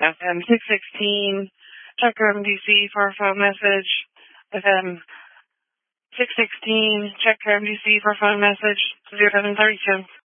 FM 616, check your MDC for a phone message. FM 616, check your MDC for a phone message. 0732.